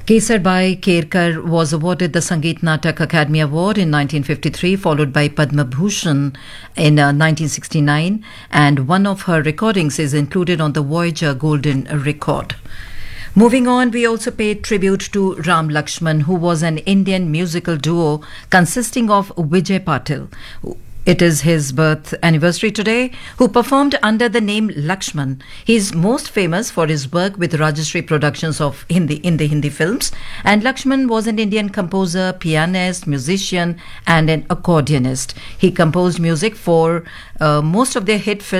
Kesar Bai Kerkar was awarded the Sangeet Natak Academy Award in 1953, followed by Padma Bhushan in 1969, and one of her recordings is included on the Voyager Golden Record. Moving on, we also paid tribute to Ram Lakshman, who was an Indian musical duo consisting of Vijay Patil. It is his birth anniversary today, who performed under the name Lakshman. He is most famous for his work with Rajashri Productions of Hindi films, and Lakshman was an Indian composer, pianist, musician, and an accordionist. He composed music for most of their hit films